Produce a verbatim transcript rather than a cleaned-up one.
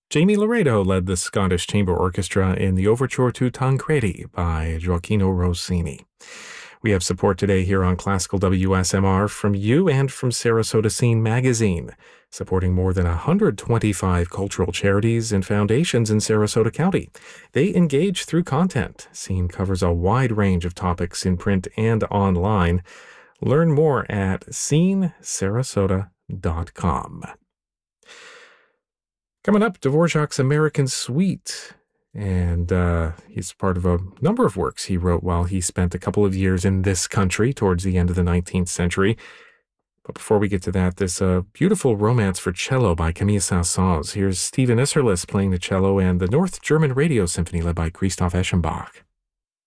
Jamie Laredo led the Scottish Chamber Orchestra in the overture to Tancredi by Gioacchino Rossini. We have support today here on Classical W S M R from you and from Sarasota Scene magazine, supporting more than one hundred twenty-five cultural charities and foundations in Sarasota County. They engage through content. Scene covers a wide range of topics in print and online. Learn more at scene sarasota dot com. Coming up, Dvorak's American Suite. And uh, he's part of a number of works he wrote while he spent a couple of years in this country towards the end of the nineteenth century. But before we get to that, this uh, beautiful romance for cello by Camille Saint-Saëns. Here's Stephen Isserlis playing the cello and the North German Radio Symphony led by Christoph Eschenbach.